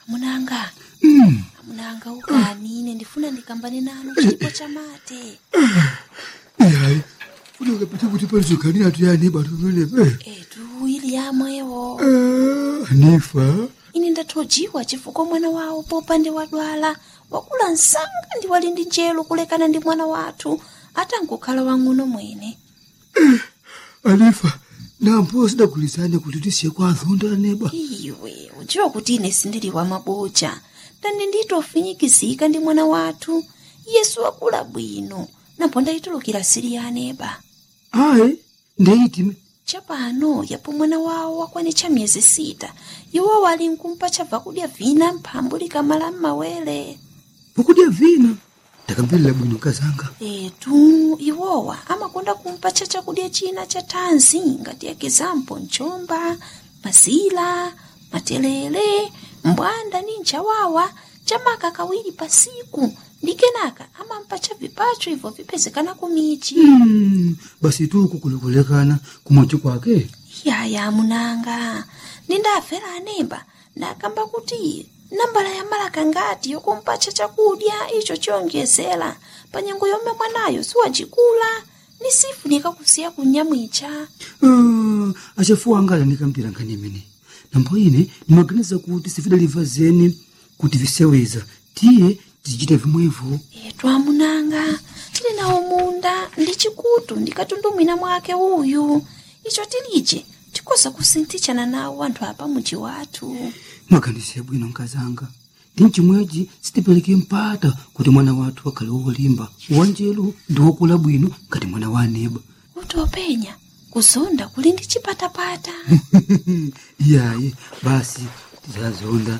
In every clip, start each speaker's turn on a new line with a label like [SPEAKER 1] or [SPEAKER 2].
[SPEAKER 1] Munanga. Munanga ukani ine ndifuna ndikambane nanu chipo cha mate.
[SPEAKER 2] Hayi. Funeka pete kuti palizokani atu yani batumenepe.
[SPEAKER 1] Etu ili yamwewo.
[SPEAKER 2] Hanifa.
[SPEAKER 1] Ine ndathojiwa chifukwa mwana wawo popande wadwala. Wakula nsanga ndi wali ndi njelo kulekana ndi mwana wathu. Atangokhala wang'ono mwene.
[SPEAKER 2] Hanifa. Nampo sidakulisane kuti tisiye kwa azonda neba.
[SPEAKER 1] Iwe, ujiwa kuti ine sindili wa mabocha. Ndani nditofinyikizika ndi mwana wathu. Yesu wakula bwino. Napo ndayitulukira siri ya neba.
[SPEAKER 2] Ayi, ndeyitime.
[SPEAKER 1] Chapano yapo mwana wawo wakwanitcha miyezi 6. Iwo wali nkumpa chabva kudya vina mphambu likamala m'mawere.
[SPEAKER 2] Pokudya vina. Ndakambirira bwino kazanga.
[SPEAKER 1] Etu, iwowa amakonda kumpa chakudya china cha thanzi ngati ekizampo nchomba, mazila, matelele, mbwanda ni nchawawa, chamaka kawiri pasiku. Ndi kenaka amampa vipacho hivyo vipezekana kumichi.
[SPEAKER 2] Basi tu kukulekana kumocho kwake.
[SPEAKER 1] Yaya munanga. Nindafera anemba. Nakamba kuti nambala ya malaka ngati yokumpacha chakudya icho chiyongezera. Panyengo yomwe mwanayo siwajikula. Nisifunika kusiya kunyamwicha.
[SPEAKER 2] Achafuwa angala nikambira nkanyemene. Nampo ine nimaganiza kuti sifidaliva zeni kuti viseweza. Tiye tichita vimwevo.
[SPEAKER 1] Etu amunanga. Tili nawo munda ndi chikutu ndikatundumwina mwake uyu. Icho tilije tikosa kusintichana nawo anthu apa muji wathu.
[SPEAKER 2] Mwaganize bwino nkazanga. Tinchimweji sitipeleke mpata kuti mwana wathu akhale wolimba. Wanjelu ndi wokula bwino ngati mwana wa neba.
[SPEAKER 1] Utopenya kuzonda kuli ndi chipatapata.
[SPEAKER 2] Iyayi basi tizazonda.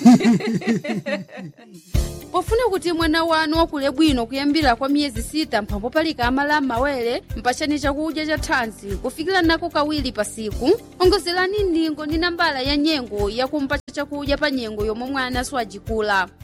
[SPEAKER 3] Pofuna kuti mwana wanu wakule bwino kuyambira kwa miyezi 6 mphambo palika amala mawere mpachani chakudya cha thanzi kufikira nako kawiri pasiku. Ongozerani ndingo ndi nambala ya nyengo yakumpacha chakudya pa nyengo yomwe mwana siwajikula.